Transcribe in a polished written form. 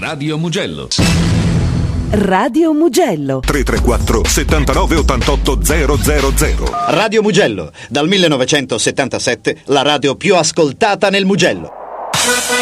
Radio Mugello. Radio Mugello 334 79 88 000. Radio Mugello, dal 1977 la radio più ascoltata nel Mugello.